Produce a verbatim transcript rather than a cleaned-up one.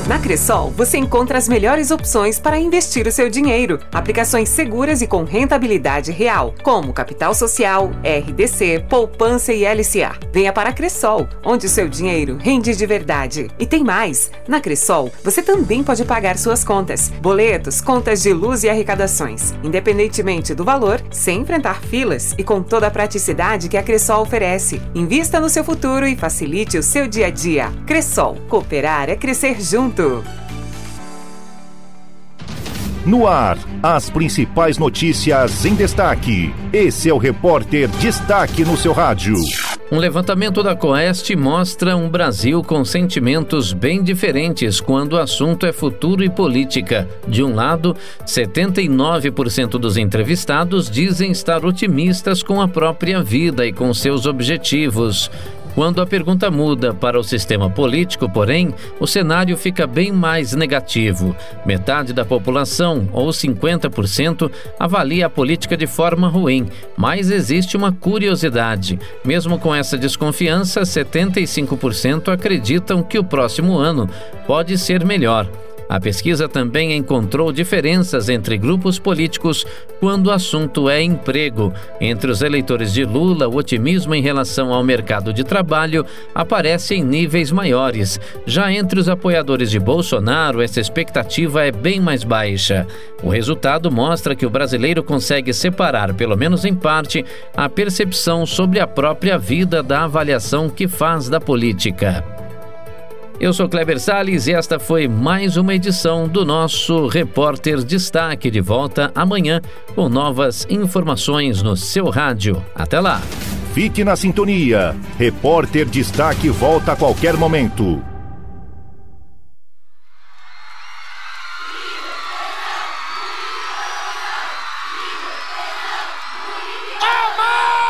Na Cressol, você encontra as melhores opções para investir o seu dinheiro. Aplicações seguras e com rentabilidade real, como Capital Social, R D C, Poupança e L C A. Venha para a Cressol, onde o seu dinheiro rende de verdade. E tem mais! Na Cressol, você também pode pagar suas contas, boletos, contas de luz e arrecadações, independentemente do valor, sem enfrentar filas e com toda a praticidade que a Cressol oferece. Invista no seu futuro e facilite o seu dia a dia. Cressol, cooperar é crescer junto. No ar, as principais notícias em destaque. Esse é o Repórter Destaque no seu rádio. Um levantamento da Coest mostra um Brasil com sentimentos bem diferentes quando o assunto é futuro e política. De um lado, setenta e nove por cento dos entrevistados dizem estar otimistas com a própria vida e com seus objetivos. Quando a pergunta muda para o sistema político, porém, o cenário fica bem mais negativo. Metade da população, ou cinquenta por cento, avalia a política de forma ruim, mas existe uma curiosidade. Mesmo com essa desconfiança, setenta e cinco por cento acreditam que o próximo ano pode ser melhor. A pesquisa também encontrou diferenças entre grupos políticos quando o assunto é emprego. Entre os eleitores de Lula, o otimismo em relação ao mercado de trabalho aparece em níveis maiores. Já entre os apoiadores de Bolsonaro, essa expectativa é bem mais baixa. O resultado mostra que o brasileiro consegue separar, pelo menos em parte, a percepção sobre a própria vida da avaliação que faz da política. Eu sou Kleber Salles e esta foi mais uma edição do nosso Repórter Destaque, de volta amanhã com novas informações no seu rádio. Até lá! Fique na sintonia. Repórter Destaque volta a qualquer momento.